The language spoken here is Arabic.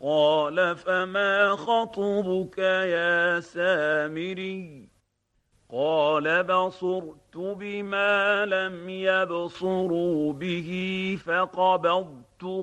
قال فما خطبك يا سامري قال بصرت بما لم يبصروا به فقبضت